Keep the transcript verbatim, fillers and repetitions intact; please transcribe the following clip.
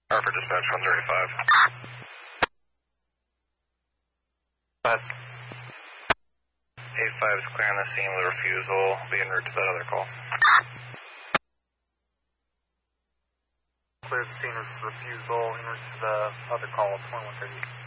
Harper Dispatch one thirty-five. But eight five is clearing the scene with a refusal, be en route to that other call. Clear the scene with refusal, en route to the other call, twenty-one thirty.